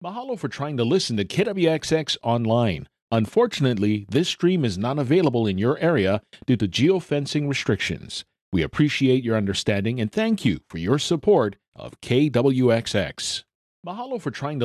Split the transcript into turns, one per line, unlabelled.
Mahalo for trying to listen to KWXX online. Unfortunately, this stream is not available in your area due to geofencing restrictions. We appreciate your understanding and thank you for your support of KWXX. Mahalo for trying to